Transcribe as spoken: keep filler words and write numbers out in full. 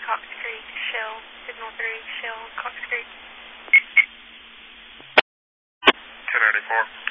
Cox Creek, Shell, Signal three, Shell, Cox Creek. ten ninety-four.